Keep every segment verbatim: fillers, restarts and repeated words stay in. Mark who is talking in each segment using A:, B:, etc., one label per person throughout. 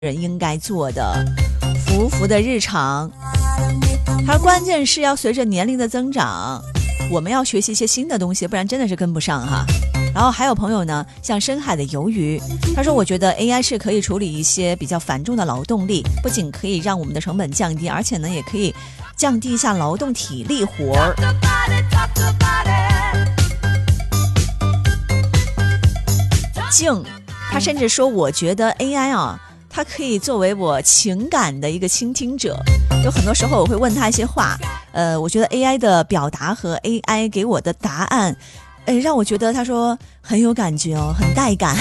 A: 人应该做的服服的日常。它关键是要随着年龄的增长，我们要学习一些新的东西，不然真的是跟不上哈。然后还有朋友呢，像深海的鱿鱼，他说我觉得 A I 是可以处理一些比较繁重的劳动力，不仅可以让我们的成本降低，而且呢也可以降低一下劳动体力活儿。静他甚至说我觉得 A I 啊，它可以作为我情感的一个倾听者。有很多时候我会问他一些话，呃，我觉得 A I 的表达和 A I 给我的答案，呃，让我觉得他说很有感觉哦，很带感。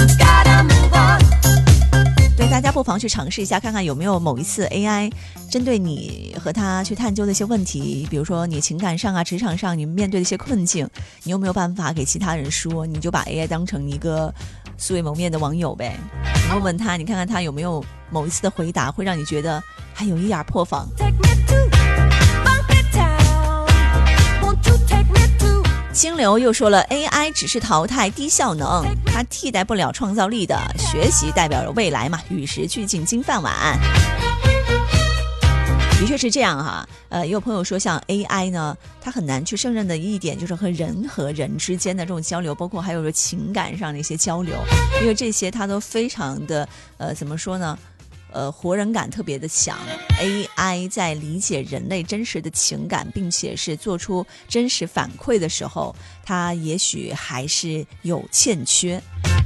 A: 对，大家不妨去尝试一下，看看有没有某一次 A I 针对你和他去探究的一些问题，比如说你情感上啊、职场上你面对的一些困境，你有没有办法给其他人说？你就把 A I 当成一个素未谋面的网友呗，你问问他，你看看他有没有某一次的回答会让你觉得还有一点破防。清流又说了 A I 只是淘汰低效能，它替代不了创造力的，学习代表着未来嘛，与时俱进金饭碗。的确是这样哈，呃，也有朋友说像 A I 呢，它很难去胜任的一点就是和人和人之间的这种交流，包括还有说情感上的一些交流，因为这些它都非常的呃，怎么说呢？呃，活人感特别的强。A I 在理解人类真实的情感，并且是做出真实反馈的时候，它也许还是有欠缺。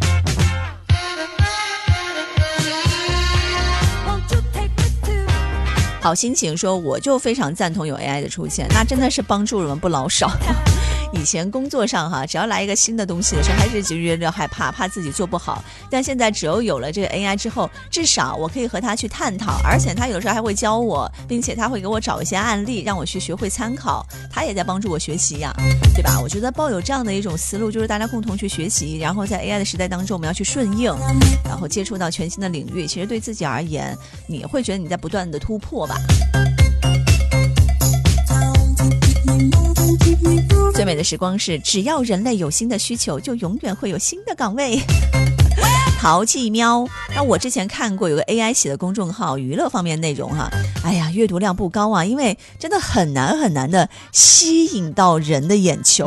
A: 好心情说，我就非常赞同有 A I 的出现，那真的是帮助我们不老少。以前工作上哈，只要来一个新的东西的时候，还是觉得害怕，怕自己做不好。但现在只有有了这个 A I 之后，至少我可以和他去探讨，而且他有时候还会教我，并且他会给我找一些案例，让我去学会参考。他也在帮助我学习呀，对吧？我觉得抱有这样的一种思路，就是大家共同去学习，然后在 A I 的时代当中，我们要去顺应，然后接触到全新的领域。其实对自己而言，你会觉得你在不断的突破吧。最美的时光是，只要人类有新的需求，就永远会有新的岗位。淘气喵，那我之前看过有个 A I 写的公众号，娱乐方面内容哈，哎呀，阅读量不高啊，因为真的很难很难的吸引到人的眼球。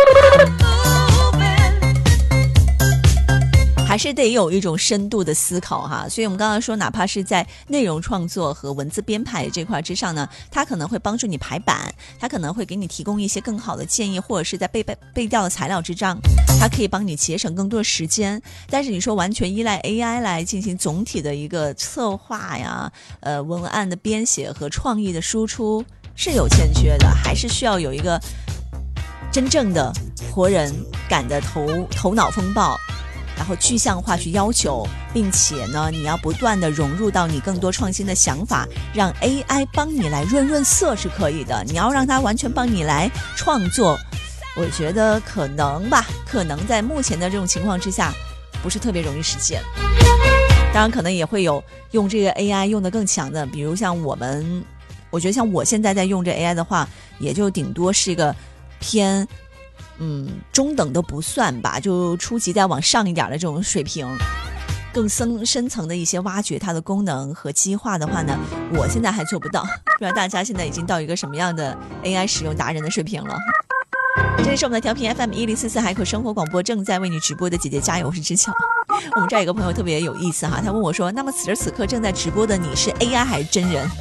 A: 还是得有一种深度的思考哈，所以我们刚刚说，哪怕是在内容创作和文字编排这块之上呢，它可能会帮助你排版，它可能会给你提供一些更好的建议，或者是在背背背调的材料之上，它可以帮你节省更多的时间。但是你说完全依赖 A I 来进行总体的一个策划呀，呃，文案的编写和创意的输出是有欠缺的，还是需要有一个真正的活人感的头头脑风暴。然后具象化去要求，并且呢，你要不断的融入到你更多创新的想法，让 A I 帮你来润润色是可以的。你要让它完全帮你来创作，我觉得可能吧，可能在目前的这种情况之下，不是特别容易实现。当然，可能也会有用这个 A I 用的更强的，比如像我们，我觉得像我现在在用这 A I 的话，也就顶多是一个偏。嗯，中等都不算吧，就初级再往上一点的这种水平，更深深层的一些挖掘它的功能和激化的话呢，我现在还做不到。不知道大家现在已经到一个什么样的 A I 使用达人的水平了。这里是我们的调频 F M 一零四四海口生活广播，正在为你直播的姐姐加油，我是知巧。我们这儿有个朋友特别有意思哈，他问我说，那么此时此刻正在直播的你是 A I 还是真人？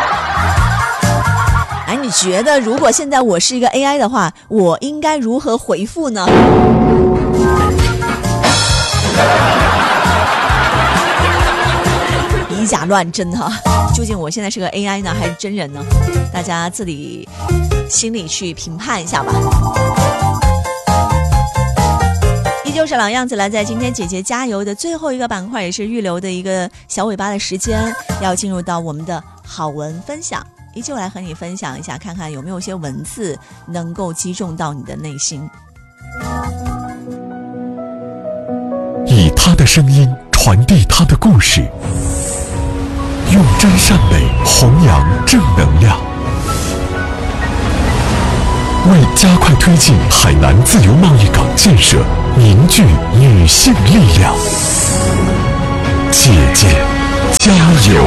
A: 哎，你觉得如果现在我是一个 A I 的话，我应该如何回复呢？以假乱真哈，究竟我现在是个 A I 呢，还是真人呢？大家自己心里去评判一下吧。依旧是老样子了，在今天姐姐加油的最后一个板块，也是预留的一个小尾巴的时间，要进入到我们的好文分享。依旧来和你分享一下，看看有没有些文字能够击中到你的内心。
B: 以他的声音传递他的故事，用真善美弘扬正能量，为加快推进海南自由贸易港建设凝聚女性力量。姐姐加油！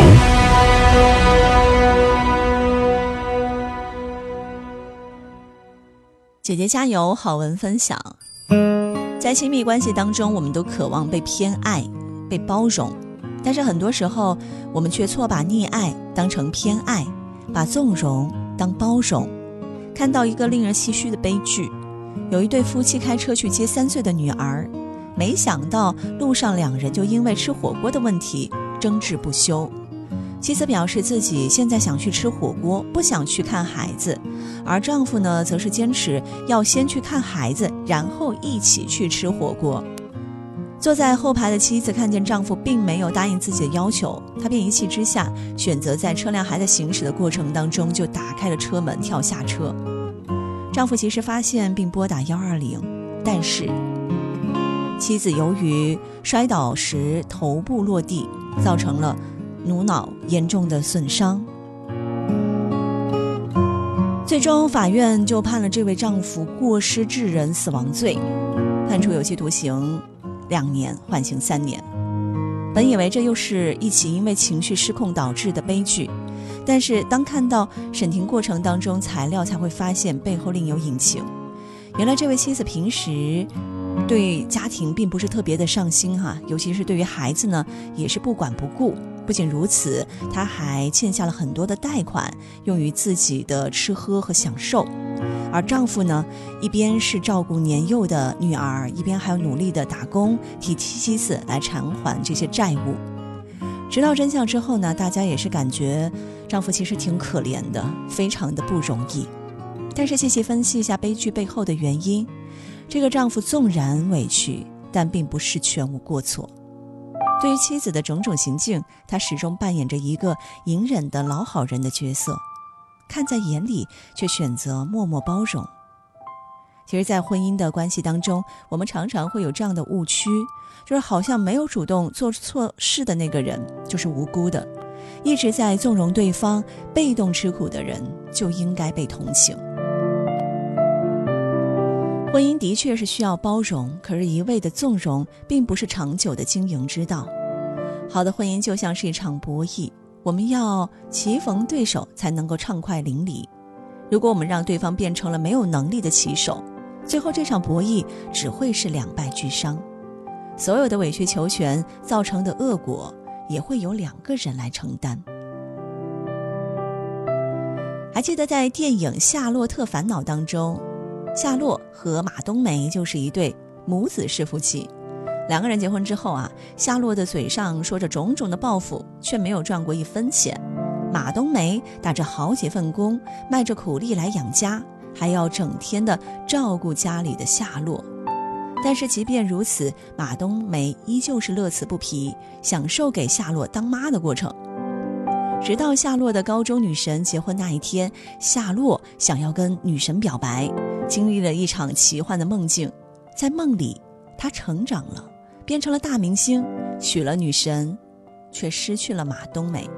A: 姐姐加油，好文分享。在亲密关系当中，我们都渴望被偏爱、被包容，但是很多时候我们却错把溺爱当成偏爱，把纵容当包容。看到一个令人唏嘘的悲剧，有一对夫妻开车去接三岁的女儿，没想到路上两人就因为吃火锅的问题争执不休。妻子表示自己现在想去吃火锅，不想去看孩子，而丈夫呢，则是坚持要先去看孩子，然后一起去吃火锅。坐在后排的妻子看见丈夫并没有答应自己的要求，她便一气之下选择在车辆还在行驶的过程当中就打开了车门跳下车。丈夫及时发现并拨打一二零，但是妻子由于摔倒时头部落地，造成了颅脑严重的损伤。最终法院就判了这位丈夫过失致人死亡罪，判处有期徒刑两年，缓刑三年。本以为这又是一起因为情绪失控导致的悲剧，但是当看到审庭过程当中材料，才会发现背后另有隐情。原来这位妻子平时对家庭并不是特别的上心哈，尤其是对于孩子呢，也是不管不顾。不仅如此，她还欠下了很多的贷款，用于自己的吃喝和享受。而丈夫呢，一边是照顾年幼的女儿，一边还要努力的打工，替妻子来偿还这些债务。知道真相之后呢，大家也是感觉丈夫其实挺可怜的，非常的不容易。但是细细分析一下悲剧背后的原因，这个丈夫纵然委屈，但并不是全无过错。对于妻子的种种行径，他始终扮演着一个隐忍的老好人的角色，看在眼里却选择默默包容。其实在婚姻的关系当中，我们常常会有这样的误区，就是好像没有主动做错事的那个人就是无辜的，一直在纵容对方被动吃苦的人就应该被同情。婚姻的确是需要包容，可是一味的纵容并不是长久的经营之道。好的婚姻就像是一场博弈，我们要棋逢对手才能够畅快淋漓。如果我们让对方变成了没有能力的棋手，最后这场博弈只会是两败俱伤。所有的委曲求全造成的恶果，也会由两个人来承担。还记得在电影《夏洛特烦恼》当中，夏洛和马冬梅就是一对母子式夫妻。两个人结婚之后啊，夏洛的嘴上说着种种的抱负，却没有赚过一分钱。马冬梅打着好几份工，卖着苦力来养家，还要整天的照顾家里的夏洛。但是即便如此，马冬梅依旧是乐此不疲，享受给夏洛当妈的过程。直到夏洛的高中女神结婚那一天，夏洛想要跟女神表白，经历了一场奇幻的梦境。在梦里，他成长了，变成了大明星，娶了女神，却失去了马冬梅。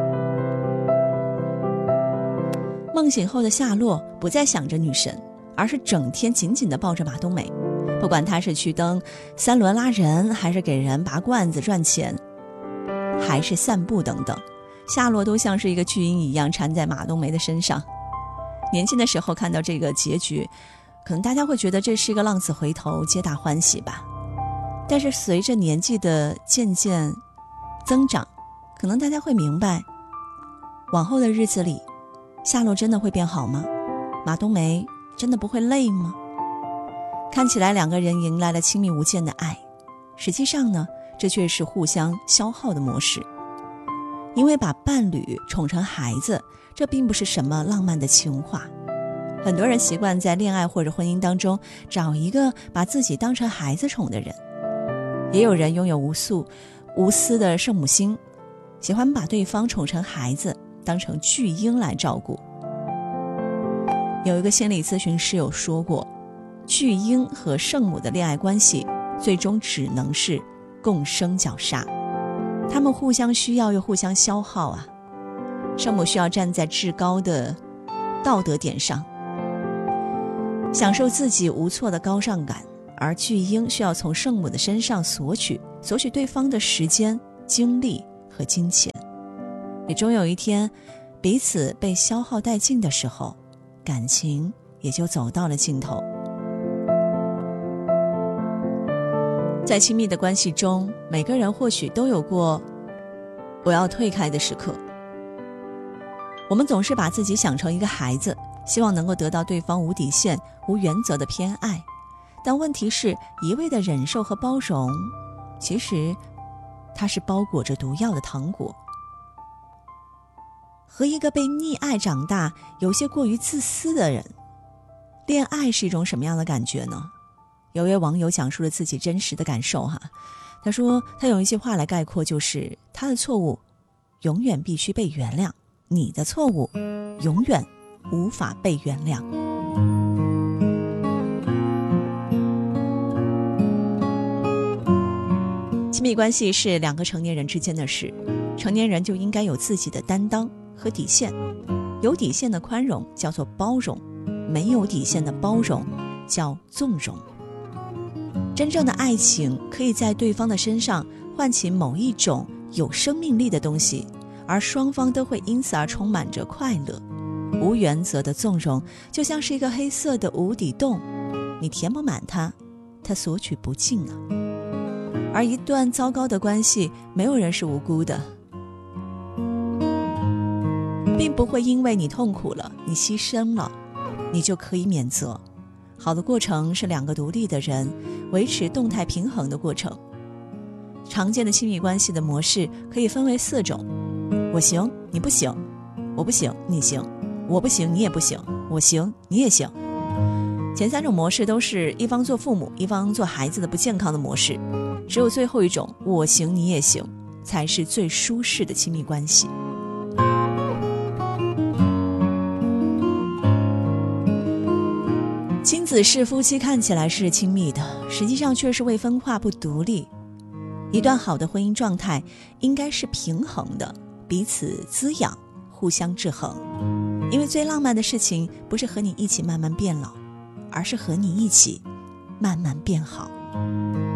A: 梦醒后的夏洛不再想着女神，而是整天紧紧地抱着马冬梅。不管他是去蹬三轮拉人，还是给人拔罐子赚钱，还是散步等等，夏洛都像是一个巨婴一样缠在马冬梅的身上。年轻的时候看到这个结局，可能大家会觉得这是一个浪子回头，皆大欢喜吧。但是随着年纪的渐渐增长，可能大家会明白，往后的日子里，夏洛真的会变好吗？马冬梅真的不会累吗？看起来两个人迎来了亲密无间的爱，实际上呢，这却是互相消耗的模式。因为把伴侣宠成孩子，这并不是什么浪漫的情话。很多人习惯在恋爱或者婚姻当中找一个把自己当成孩子宠的人，也有人拥有无数无私的圣母心，喜欢把对方宠成孩子，当成巨婴来照顾。有一个心理咨询师有说过，巨婴和圣母的恋爱关系最终只能是共生绞杀，他们互相需要又互相消耗啊。圣母需要站在至高的道德点上，享受自己无错的高尚感，而巨婴需要从圣母的身上索取索取对方的时间、精力和金钱。也终有一天，彼此被消耗殆尽的时候，感情也就走到了尽头。在亲密的关系中，每个人或许都有过我要退开的时刻。我们总是把自己想成一个孩子，希望能够得到对方无底线、无原则的偏爱。但问题是，一味的忍受和包容，其实它是包裹着毒药的糖果。和一个被溺爱长大、有些过于自私的人，恋爱是一种什么样的感觉呢？有位网友讲述了自己真实的感受哈，他说他用一句话来概括，就是他的错误永远必须被原谅，你的错误永远无法被原谅。亲密关系是两个成年人之间的事，成年人就应该有自己的担当和底线。有底线的宽容叫做包容，没有底线的包容叫纵容。真正的爱情可以在对方的身上唤起某一种有生命力的东西，而双方都会因此而充满着快乐。无原则的纵容就像是一个黑色的无底洞，你填不满它，它索取不尽啊。而一段糟糕的关系，没有人是无辜的，并不会因为你痛苦了，你牺牲了，你就可以免责。好的过程是两个独立的人维持动态平衡的过程。常见的亲密关系的模式可以分为四种：我行你不行，我不行你行，我不行你也不行，我行你也行。前三种模式都是一方做父母一方做孩子的不健康的模式，只有最后一种我行你也行才是最舒适的亲密关系。亲子式夫妻看起来是亲密的，实际上却是未分化不独立。一段好的婚姻状态应该是平衡的，彼此滋养，互相制衡。因为最浪漫的事情不是和你一起慢慢变老，而是和你一起慢慢变好。